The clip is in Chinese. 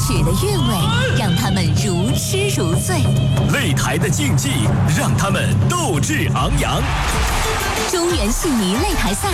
曲的韵味让他们如痴如醉， 擂台的竞技让他们斗志昂扬。 中原戏迷擂台赛